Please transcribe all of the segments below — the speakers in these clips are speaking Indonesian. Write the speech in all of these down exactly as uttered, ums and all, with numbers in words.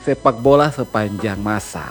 sepak bola sepanjang masa.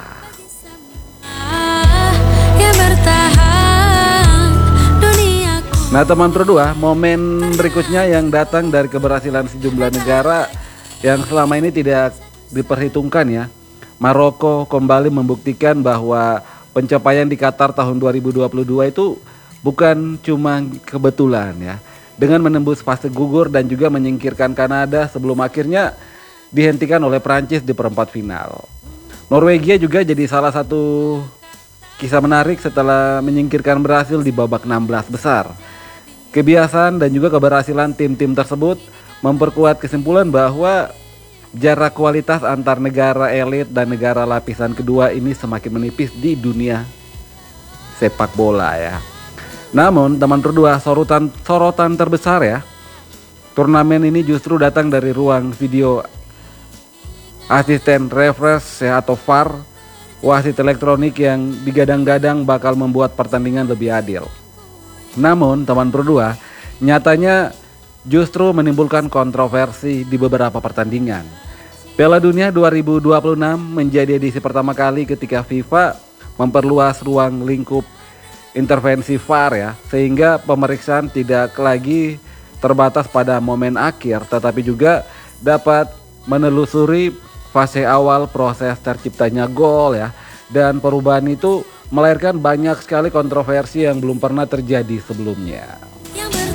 Nah teman Pro dua, momen berikutnya yang datang dari keberhasilan sejumlah negara yang selama ini tidak diperhitungkan ya. Maroko kembali membuktikan bahwa pencapaian di Qatar tahun dua ribu dua puluh dua itu bukan cuma kebetulan ya. Dengan menembus fase gugur dan juga menyingkirkan Kanada sebelum akhirnya dihentikan oleh Prancis di perempat final. Norwegia juga jadi salah satu kisah menarik setelah menyingkirkan Brasil di babak enam belas besar. Kebiasaan dan juga keberhasilan tim-tim tersebut memperkuat kesimpulan bahwa jarak kualitas antar negara elit dan negara lapisan kedua ini semakin menipis di dunia sepak bola ya. Namun teman Pro dua, sorotan sorotan terbesar ya turnamen ini justru datang dari ruang video asisten referee ya, atau V A R, wasit elektronik yang digadang-gadang bakal membuat pertandingan lebih adil. Namun teman Pro dua, nyatanya justru menimbulkan kontroversi di beberapa pertandingan. Piala Dunia dua ribu dua puluh enam menjadi edisi pertama kali ketika FIFA memperluas ruang lingkup intervensi V A R ya, sehingga pemeriksaan tidak lagi terbatas pada momen akhir tetapi juga dapat menelusuri fase awal proses terciptanya gol ya. Dan perubahan itu melahirkan banyak sekali kontroversi yang belum pernah terjadi sebelumnya.